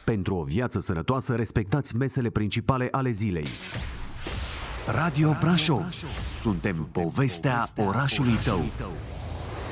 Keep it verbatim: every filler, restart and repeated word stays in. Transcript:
Pentru o viață sănătoasă, respectați mesele principale ale zilei. Radio Brașov. Suntem povestea orașului tău.